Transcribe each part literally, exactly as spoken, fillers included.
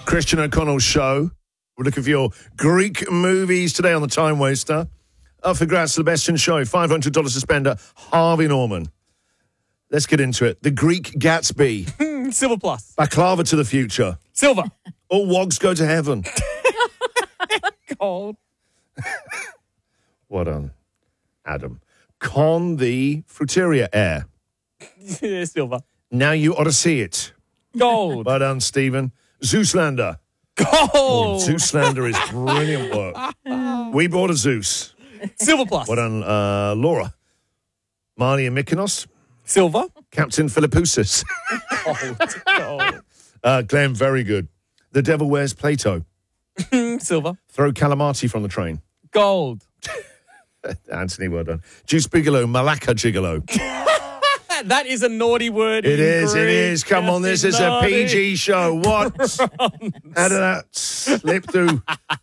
Christian O'Connell's show. We're looking for your Greek movies today on the Time Waster. Up for grabs, Sebastian Show, five hundred dollars to spender, Harvey Norman. Let's get into it. The Greek Gatsby. Silver plus. Baklava to the future. Silver. All wogs go to heaven. Gold. Well done, Adam. Con the Fruiteria Air. Yeah, silver. Now you ought to see it. Gold. Well done, Stephen. Zeuslander. Gold. Zeuslander is brilliant work. We bought a Zeus. Silver plus. Well done, uh, Laura. Marnie and Mykonos. Silver. Captain Philippoussis. Gold. Gold. uh, Glenn, very good. The Devil Wears Plato. Silver. Throw Calamati from the train. Gold. Anthony, well done. Juice Bigelow, Malacca Gigolo. That is a naughty word. It in is, Greek. it is. Come Just on, this is naughty. a P G show. What? How did that slip through?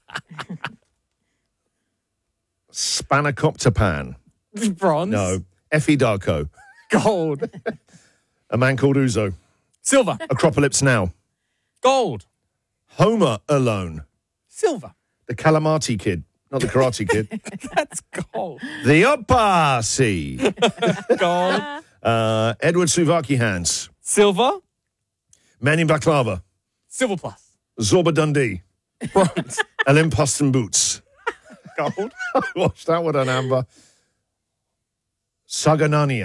Spanakopter pan. Bronze. No. Effie Darko. Gold. A man called Uzo. Silver. Acropolis Now. Gold. Homer Alone. Silver. The Calamati Kid. Not the Karate Kid. That's gold. The Opasi. Gold. Uh, Edward Suvaki Hands. Silver. Man in Baklava. Silver plus. Zorba Dundee. Bronze. Olympus and Boots. Gold. Watch that one on Amber. Saganania.